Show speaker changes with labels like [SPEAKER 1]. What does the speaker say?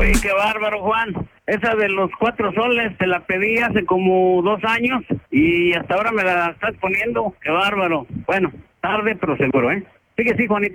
[SPEAKER 1] Oye, qué bárbaro, Juan. Esa de los 4 soles te la pedí hace como 2 años y hasta ahora me la estás poniendo. Qué bárbaro. Bueno, tarde pero seguro, ¿eh? Sigue, sí, Juanito.